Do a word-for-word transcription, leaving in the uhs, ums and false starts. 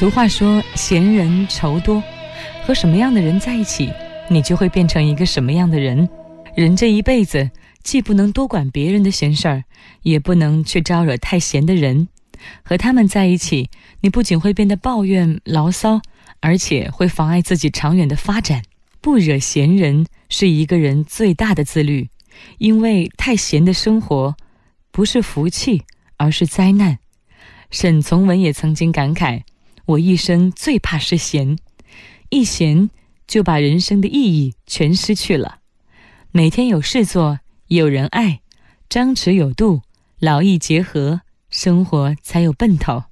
俗话说闲人愁多，和什么样的人在一起，你就会变成一个什么样的人。人这一辈子既不能多管别人的闲事儿，也不能去招惹太闲的人。和他们在一起，你不仅会变得抱怨牢骚，而且会妨碍自己长远的发展。不惹闲人是一个人最大的自律，因为太闲的生活不是福气，而是灾难。沈从文也曾经感慨，我一生最怕是闲，一闲就把人生的意义全失去了。每天有事做，有人爱，张弛有度，劳逸结合，生活才有奔头。